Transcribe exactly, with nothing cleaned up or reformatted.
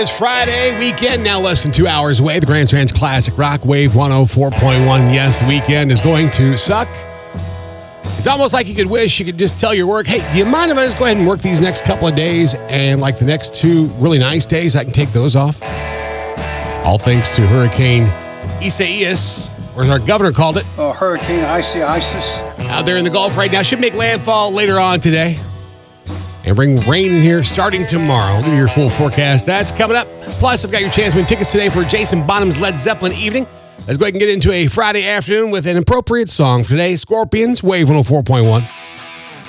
It's Friday weekend, now less than two hours away. The Grand Trans Classic Rock Wave one oh four point one. Yes, the weekend is going to suck. It's almost like you could wish you could just tell your work, hey, do you mind if I just go ahead and work these next couple of days, and like the next two really nice days, I can take those off? All thanks to Hurricane Isaias, or as our governor called it. Oh, Hurricane Icy Isis. Out there in the Gulf right now. Should make landfall later on today. And bring rain in here starting tomorrow. I'll give you your full forecast. That's coming up. Plus, I've got your chance to win tickets today for Jason Bonham's Led Zeppelin evening. Let's go ahead and get into a Friday afternoon with an appropriate song for today. Scorpions, Wave one oh four point one.